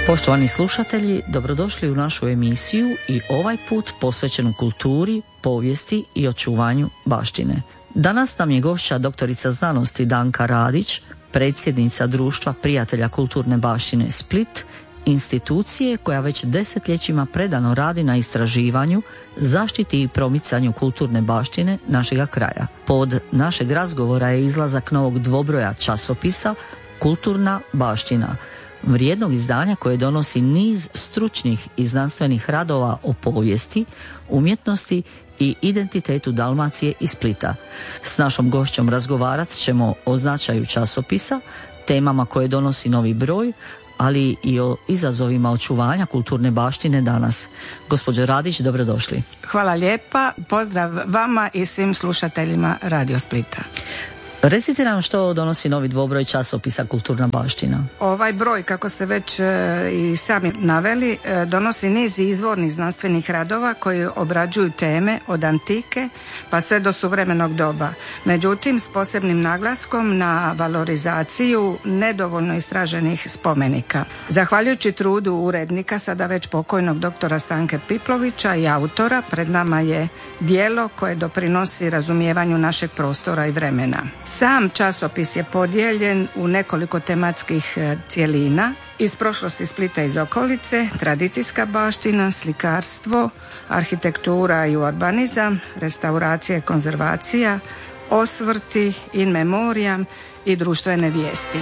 Poštovani slušatelji, dobrodošli u našu emisiju i ovaj put posvećenu kulturi, povijesti i očuvanju baštine. Danas nam je gošća doktorica znanosti Danka Radić, predsjednica Društva prijatelja kulturne baštine Split, institucije koja već desetljećima predano radi na istraživanju, zaštiti i promicanju kulturne baštine našega kraja. Pod našeg razgovora je izlazak novog dvobroja časopisa Kulturna baština, vrijednog izdanja koje donosi niz stručnih i znanstvenih radova o povijesti, umjetnosti i identitetu Dalmacije i Splita. S našom gošćom razgovarat ćemo o značaju časopisa, temama koje donosi novi broj, ali i o izazovima očuvanja kulturne baštine danas. Gospođo Radić, dobrodošli. Hvala lijepa, pozdrav vama i svim slušateljima Radio Splita. Recite nam što donosi novi dvobroj časopisa Kulturna baština. Ovaj broj, kako ste već i sami naveli, donosi niz izvornih znanstvenih radova koji obrađuju teme od antike pa sve do suvremenog doba. Međutim, s posebnim naglaskom na valorizaciju nedovoljno istraženih spomenika. Zahvaljujući trudu urednika, sada već pokojnog doktora Stanke Piplovića i autora, pred nama je djelo koje doprinosi razumijevanju našeg prostora i vremena. Sam časopis je podijeljen u nekoliko tematskih cjelina iz prošlosti Splita iz okolice, tradicijska baština, slikarstvo, arhitektura i urbanizam, restauracija i konzervacija, osvrti, in memoriam i društvene vijesti.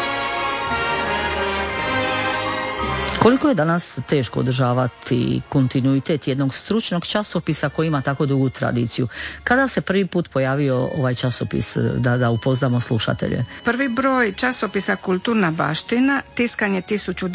Koliko je danas teško održavati kontinuitet jednog stručnog časopisa koji ima tako dugu tradiciju? Kada se prvi put pojavio ovaj časopis, da upoznamo slušatelje? Prvi broj časopisa Kulturna baština tiskan je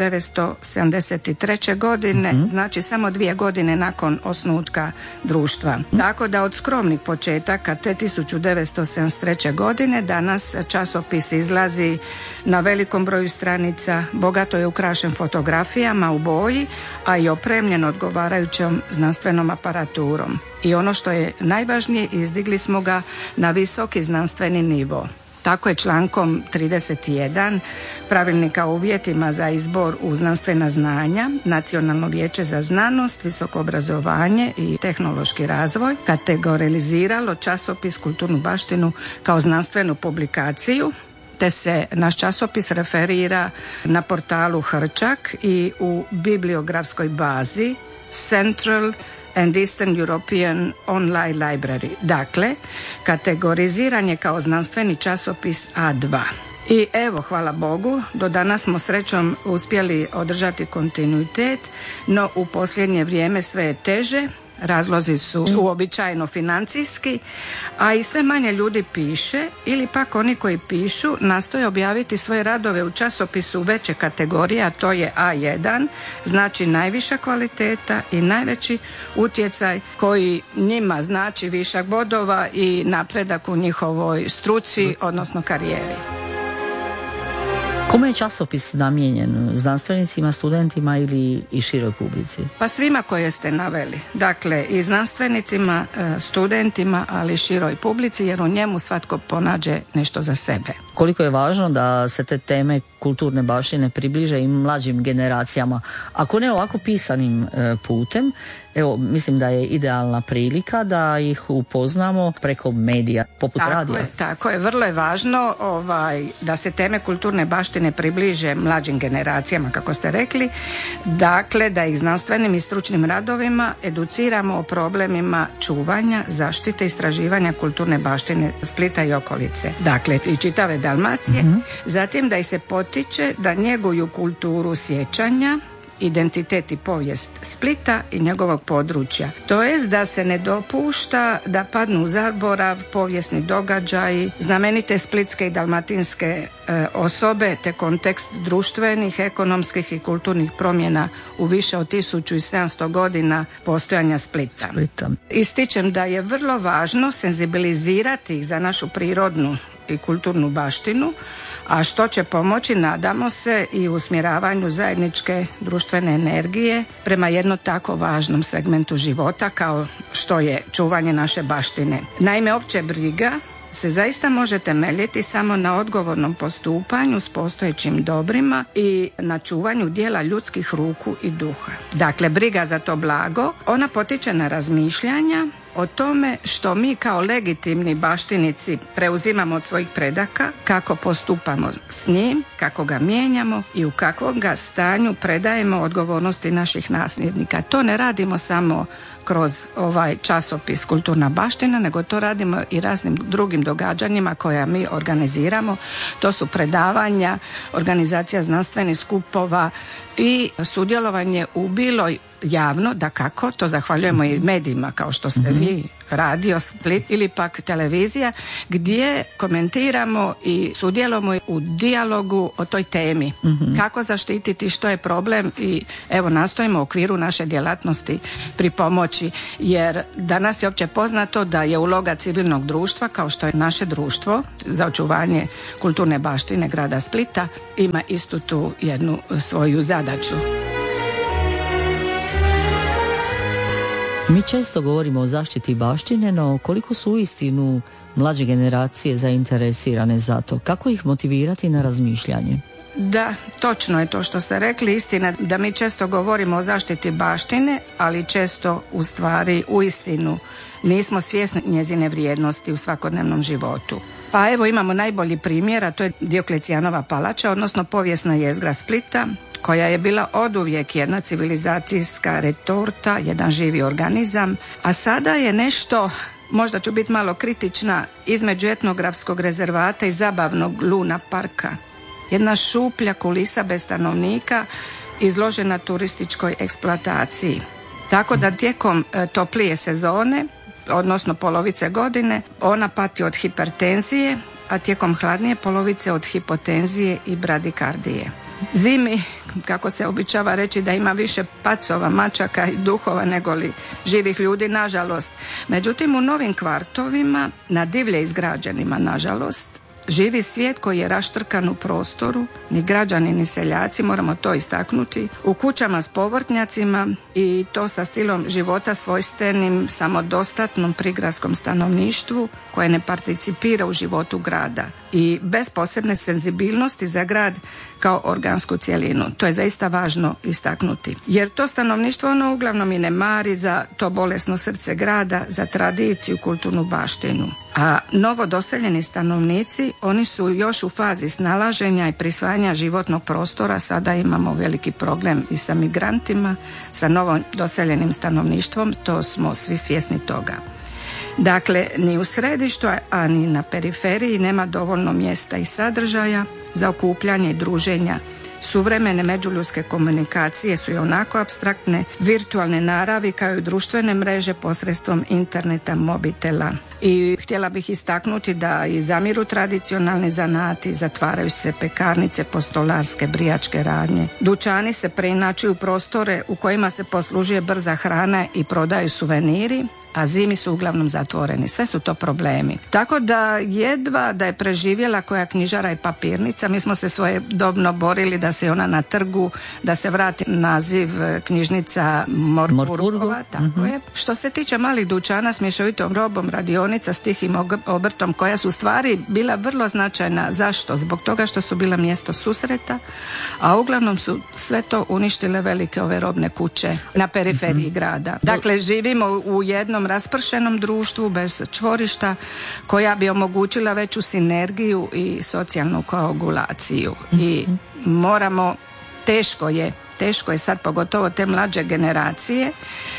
1973. godine, znači samo 2 godine nakon osnutka društva. Tako da od skromnih početaka te 1973. godine danas časopis izlazi na velikom broju stranica, bogato je ukrašen fotografijama u boji, a i opremljen odgovarajućom znanstvenom aparaturom. I ono što je najvažnije, izdigli smo ga na visoki znanstveni nivo. Tako je člankom 31 Pravilnika o uvjetima za izbor u znanstvena znanja Nacionalno vijeće za znanost, visoko obrazovanje i tehnološki razvoj kategoriziralo časopis Kulturnu baštinu kao znanstvenu publikaciju, te se naš časopis referira na portalu Hrčak i u bibliografskoj bazi Central and Eastern European Online Library. Dakle, kategoriziran je kao znanstveni časopis A2. I evo, hvala Bogu, do danas smo srećom uspjeli održati kontinuitet, no u posljednje vrijeme sve je teže. Razlozi su uobičajeno financijski, a i sve manje ljudi piše ili pak oni koji pišu nastoje objaviti svoje radove u časopisu veće kategorije, a to je A1, znači najviša kvaliteta i najveći utjecaj koji njima znači višak bodova i napredak u njihovoj struci, odnosno karijeri. Kome je časopis namijenjen? Znanstvenicima, studentima ili i široj publici? Pa svima koje ste naveli. Dakle, i znanstvenicima, studentima, ali i široj publici, jer u njemu svatko ponađe nešto za sebe. Koliko je važno da se te teme kulturne baštine približe i mlađim generacijama, ako ne ovako pisanim putem. Evo, mislim da je idealna prilika da ih upoznamo preko medija, poput radija. Tako je, vrlo je važno da se teme kulturne baštine približe mlađim generacijama, kako ste rekli. Dakle, da ih znanstvenim i stručnim radovima educiramo o problemima čuvanja, zaštite, istraživanja kulturne baštine Splita i okolice. Dakle, i čitave Dalmacije. Zatim da ih se potiče da njeguju kulturu sjećanja, identitet i povijest Splita i njegovog područja. To jest da se ne dopušta da padnu u zaborav povijesni događaji, znamenite splitske i dalmatinske osobe te kontekst društvenih, ekonomskih i kulturnih promjena u više od 1700 godina postojanja Splita. Ističem da je vrlo važno senzibilizirati ih za našu prirodnu i kulturnu baštinu, a što će pomoći, nadamo se, i usmjeravanju zajedničke društvene energije prema jednom tako važnom segmentu života kao što je čuvanje naše baštine. Naime, opće briga se zaista može temeljiti samo na odgovornom postupanju s postojećim dobrima i na čuvanju dijela ljudskih ruku i duha. Dakle, briga za to blago, ona potiče na razmišljanja o tome što mi kao legitimni baštinici preuzimamo od svojih predaka, kako postupamo s njim, kako ga mijenjamo i u kakvom ga stanju predajemo odgovornosti naših nasljednika. To ne radimo samo kroz ovaj časopis Kulturna baština, nego to radimo i raznim drugim događanjima koja mi organiziramo. To su predavanja, organizacija znanstvenih skupova i sudjelovanje u bilo javno, dakako, to zahvaljujemo i medijima kao što ste vi, radio Split ili pak televizija, gdje komentiramo i sudjelujemo u dijalogu o toj temi. Kako zaštititi, što je problem i evo nastojimo u okviru naše djelatnosti pripomoći, jer danas je opće poznato da je uloga civilnog društva, kao što je naše društvo za očuvanje kulturne baštine grada Splita, ima istu tu jednu svoju zadaću. Mi često govorimo o zaštiti baštine, no koliko su uistinu mlađe generacije zainteresirane za to? Kako ih motivirati na razmišljanje? Da, točno je to što ste rekli, istina da mi često govorimo o zaštiti baštine, ali često u stvari uistinu nismo svjesni njezine vrijednosti u svakodnevnom životu. Pa evo imamo najbolji primjer, a to je Dioklecijanova palača, odnosno povijesna jezgra Splita, koja je bila oduvijek jedna civilizacijska retorta, jedan živi organizam, a sada je nešto, možda ću biti malo kritična, između etnografskog rezervata i zabavnog luna parka. Jedna šuplja kulisa bez stanovnika izložena turističkoj eksploataciji. Tako da tijekom toplije sezone, odnosno polovice godine, ona pati od hipertenzije, a tijekom hladnije polovice od hipotenzije i bradikardije. Zimi, kako se običava reći, da ima više pacova, mačaka i duhova nego li živih ljudi, nažalost. Međutim, u novim kvartovima, na divlje izgrađenima, nažalost, živi svijet koji je raštrkan u prostoru, ni građani ni seljaci, moramo to istaknuti, u kućama s povrtnjacima i to sa stilom života svojstvenim samodostatnom prigradskom stanovništvu koje ne participira u životu grada i bez posebne senzibilnosti za grad kao organsku cjelinu. To je zaista važno istaknuti. Jer to stanovništvo ono uglavnom i ne mari za to bolesno srce grada, za tradiciju, kulturnu baštinu. A novo doseljeni stanovnici, oni su još u fazi snalaženja i prisvajanja životnog prostora. Sada imamo veliki problem i sa migrantima, sa novo doseljenim stanovništvom, to smo svi svjesni toga. Dakle, ni u središtu, a ni na periferiji nema dovoljno mjesta i sadržaja za okupljanje i druženja. Suvremene međuljudske komunikacije su i onako apstraktne, virtualne naravi kao i društvene mreže posredstvom interneta, mobitela. I htjela bih istaknuti da i zamiru tradicionalni zanati, zatvaraju se pekarnice, postolarske, brijačke radnje. Dućani se preinačuju u prostore u kojima se poslužuje brza hrana i prodaju suveniri, a zimi su uglavnom zatvoreni. Sve su to problemi. Tako da jedva da je preživjela koja knjižara i papirnica. Mi smo se svojedobno borili da se ona na trgu, da se vrati naziv knjižnica Morpurgova, tako je. Što se tiče malih dućana s mješovitom robom, radionica s tihim obrtom, koja su stvari bila vrlo značajna. Zašto? Zbog toga što su bila mjesto susreta, a uglavnom su sve to uništile velike ove robne kuće na periferiji grada. Dakle, živimo u jednom raspršenom društvu bez čvorišta koja bi omogućila veću sinergiju i socijalnu koagulaciju. I moramo, teško je sad pogotovo te mlađe generacije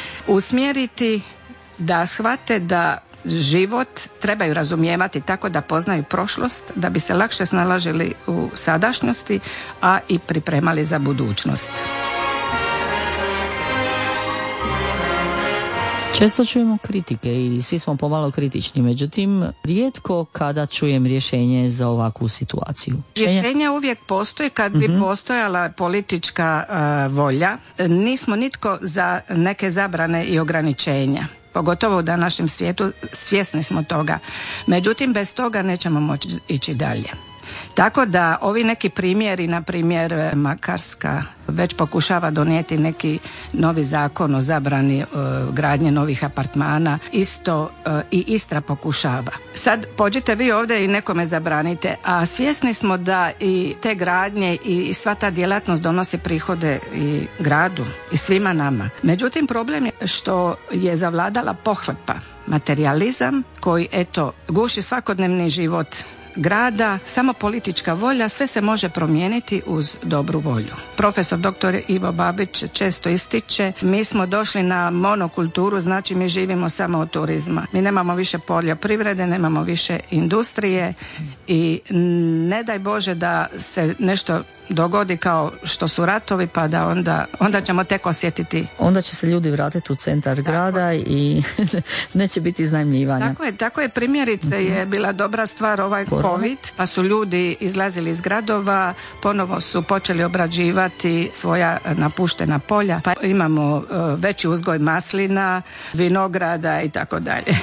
usmjeriti da shvate da život trebaju razumijevati tako da poznaju prošlost, da bi se lakše snalažili u sadašnjosti, a i pripremali za budućnost. Često čujemo kritike i svi smo pomalo kritični, međutim rijetko kada čujem rješenje za ovakvu situaciju. Rješenja uvijek postoji kad bi postojala politička volja. Nismo nitko za neke zabrane i ograničenja. Pogotovo u današnjem svijetu svjesni smo toga. Međutim, bez toga nećemo moći ići dalje. Tako da ovi neki primjeri, na primjer Makarska već pokušava donijeti neki novi zakon o zabrani gradnje novih apartmana, isto i Istra pokušava. Sad pođite vi ovdje i nekome zabranite, a svjesni smo da i te gradnje i sva ta djelatnost donosi prihode i gradu i svima nama. Međutim, problem je što je zavladala pohlepa, materijalizam koji guši svakodnevni život grada, samo politička volja, sve se može promijeniti uz dobru volju. Profesor dr. Ivo Babić često ističe, mi smo došli na monokulturu, znači mi živimo samo od turizma. Mi nemamo više poljoprivrede, nemamo više industrije i ne daj Bože da se nešto dogodi kao što su ratovi, pa da onda ćemo tek osjetiti. Onda će se ljudi vratiti u centar grada i neće biti iznajmljivanja. Tako je, primjerice je bila dobra stvar ovaj COVID, pa su ljudi izlazili iz gradova, ponovo su počeli obrađivati svoja napuštena polja, pa imamo veći uzgoj maslina, vinograda i tako dalje.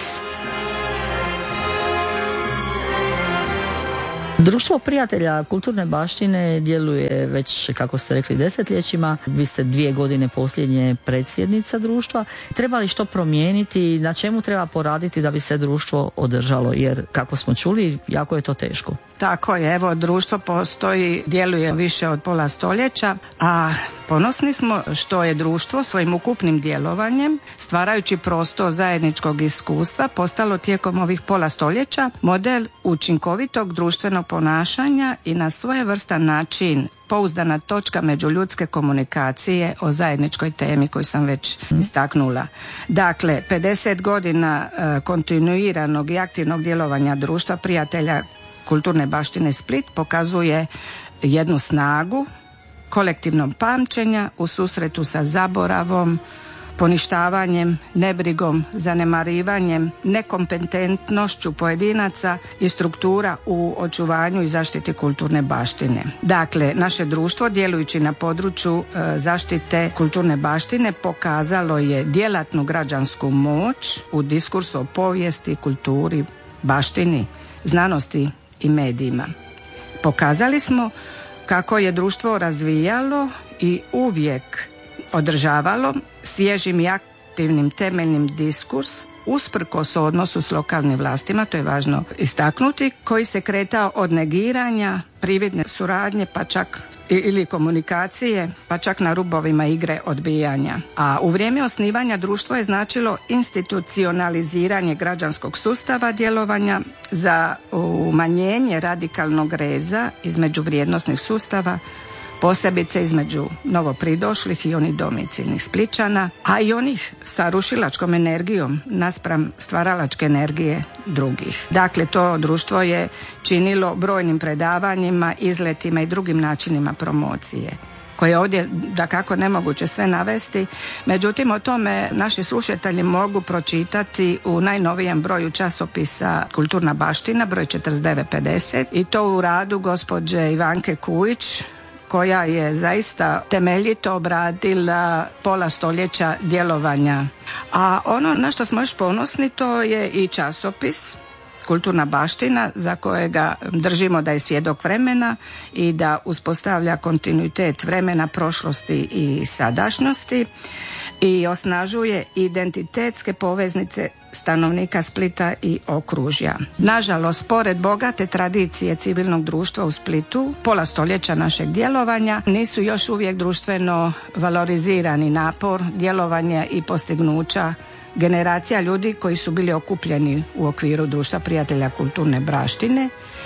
Društvo prijatelja kulturne baštine djeluje već, kako ste rekli, desetljećima. Vi ste 2 godine posljednje predsjednica društva. Treba li što promijeniti? Na čemu treba poraditi da bi se društvo održalo? Jer, kako smo čuli, jako je to teško. Tako je, evo, društvo postoji, djeluje više od pola stoljeća, a ponosni smo što je društvo svojim ukupnim djelovanjem, stvarajući prostor zajedničkog iskustva, postalo tijekom ovih pola stoljeća model učinkovitog društvenog ponašanja i na svojevrstan način pouzdana točka međuljudske komunikacije o zajedničkoj temi koju sam već istaknula. Dakle, 50 godina kontinuiranog i aktivnog djelovanja društva prijatelja kulturne baštine Split pokazuje jednu snagu kolektivnog pamćenja u susretu sa zaboravom, poništavanjem, nebrigom, zanemarivanjem, nekompetentnošću pojedinaca i struktura u očuvanju i zaštiti kulturne baštine. Dakle, naše društvo djelujući na području zaštite kulturne baštine pokazalo je djelatnu građansku moć u diskursu o povijesti, kulturi, baštini, znanosti i medijima. Pokazali smo kako je društvo razvijalo i uvijek održavalo svježim i aktivnim temeljnim diskurs usprkos odnosu s lokalnim vlastima, to je važno istaknuti, koji se kretao od negiranja, prividne suradnje, pa čak ili komunikacije, pa čak na rubovima igre odbijanja. A u vrijeme osnivanja društvo je značilo institucionaliziranje građanskog sustava djelovanja za umanjenje radikalnog reza između vrijednosnih sustava, posebice između novopridošlih i onih domicilnih Splićana, a i onih sa rušilačkom energijom naspram stvaralačke energije drugih. Dakle, to društvo je činilo brojnim predavanjima, izletima i drugim načinima promocije, koje ovdje dakako nemoguće sve navesti, međutim o tome naši slušatelji mogu pročitati u najnovijem broju časopisa Kulturna baština, broj 4950, i to u radu gospođe Ivanke Kujić, koja je zaista temeljito obradila pola stoljeća djelovanja. A ono na što smo još ponosni, to je i časopis Kulturna baština, za kojega držimo da je svjedok vremena i da uspostavlja kontinuitet vremena, prošlosti i sadašnjosti i osnažuje identitetske poveznice stanovnika Splita i okružja. Nažalost, pored bogate tradicije civilnog društva u Splitu, pola stoljeća našeg djelovanja, nisu još uvijek društveno valorizirani napor, djelovanja i postignuća generacija ljudi koji su bili okupljeni u okviru društva prijatelja kulturne baštine,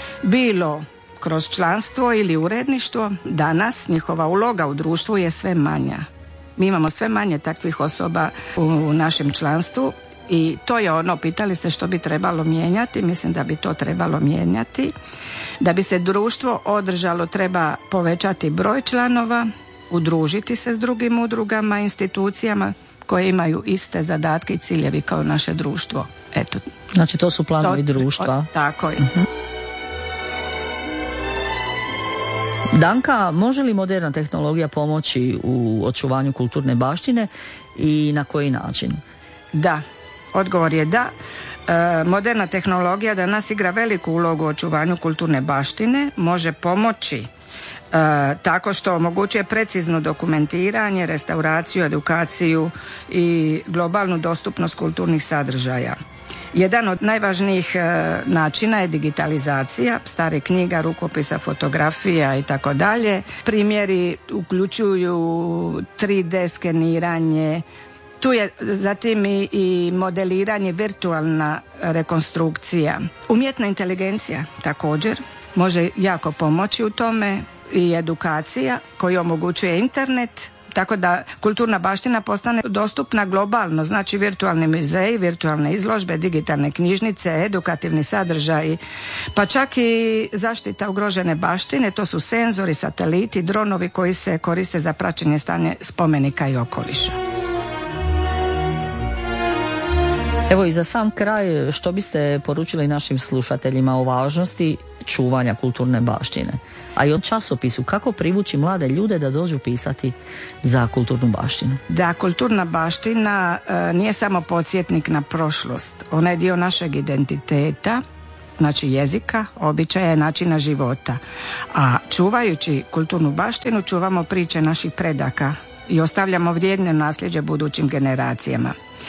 bilo kroz članstvo ili uredništvo. Danas njihova uloga u društvu je sve manja. Mi imamo sve manje takvih osoba u našem članstvu i to je ono, pitali ste što bi trebalo mijenjati, mislim da bi to trebalo mijenjati. Da bi se društvo održalo treba povećati broj članova, udružiti se s drugim udrugama, institucijama koje imaju iste zadatke i ciljevi kao naše društvo. Eto. Znači to su planovi društva. Tako je. Danka, može li moderna tehnologija pomoći u očuvanju kulturne baštine i na koji način? Da, Odgovor je da. Moderna tehnologija danas igra veliku ulogu u očuvanju kulturne baštine, može pomoći tako što omogućuje precizno dokumentiranje, restauraciju, edukaciju i globalnu dostupnost kulturnih sadržaja. Jedan od najvažnijih načina je digitalizacija starih knjiga, rukopisa, fotografija i tako dalje. Primjeri uključuju 3D skeniranje, tu je zatim i modeliranje, virtualna rekonstrukcija. Umjetna inteligencija također može jako pomoći u tome i edukacija koju omogućuje internet, tako da kulturna baština postane dostupna globalno, znači virtualni muzeji, virtualne izložbe, digitalne knjižnice, edukativni sadržaji, pa čak i zaštita ugrožene baštine, to su senzori, sateliti, dronovi koji se koriste za praćenje stanja spomenika i okoliša. Evo i za sam kraj, što biste poručili našim slušateljima o važnosti čuvanja kulturne baštine, a i o časopisu, kako privući mlade ljude da dođu pisati za kulturnu baštinu? Da, kulturna baština nije samo podsjetnik na prošlost, ona je dio našeg identiteta, znači jezika, običaja i načina života, a čuvajući kulturnu baštinu čuvamo priče naših predaka i ostavljamo vrijedno nasljeđe budućim generacijama.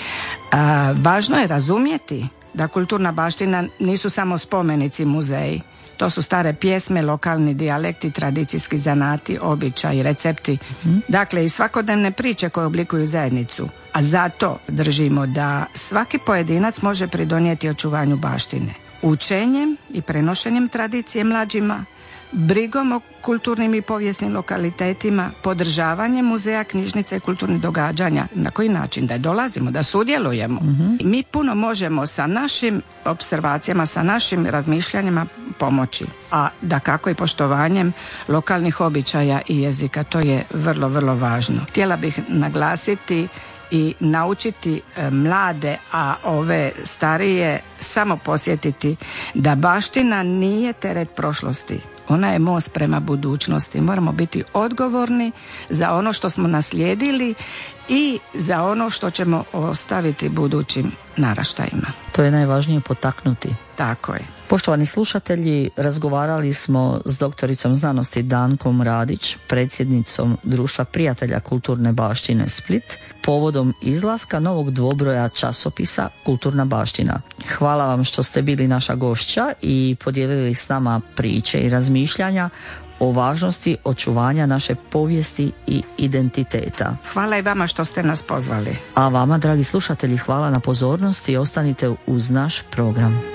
Važno je razumjeti da kulturna baština nisu samo spomenici, muzeji. To su stare pjesme, lokalni dijalekti, tradicijski zanati, običaji, recepti. Dakle, i svakodnevne priče koje oblikuju zajednicu. A zato držimo da svaki pojedinac može pridonijeti očuvanju baštine. Učenjem i prenošenjem tradicije mlađima, brigom o kulturnim i povijesnim lokalitetima, podržavanjem muzeja, knjižnice i kulturnih događanja. Na koji način? Da dolazimo, da sudjelujemo. Mi puno možemo sa našim opservacijama, sa našim razmišljanjima pomoći. A dakako i poštovanjem lokalnih običaja i jezika. To je vrlo, vrlo važno. Htjela bih naglasiti i naučiti mlade, a ove starije samo podsjetiti da baština nije teret prošlosti. Ona je most prema budućnosti. Moramo biti odgovorni za ono što smo naslijedili i za ono što ćemo ostaviti budućim naraštajima. To je najvažnije, potaknuti. Tako je. Poštovani slušatelji, razgovarali smo s doktoricom znanosti Dankom Radić, predsjednicom Društva prijatelja kulturne baštine Split, povodom izlaska novog dvobroja časopisa Kulturna baština. Hvala vam što ste bili naša gošća i podijelili s nama priče i razmišljanja o važnosti očuvanja naše povijesti i identiteta. Hvala i vama što ste nas pozvali. A vama, dragi slušatelji, hvala na pozornosti i ostanite uz naš program.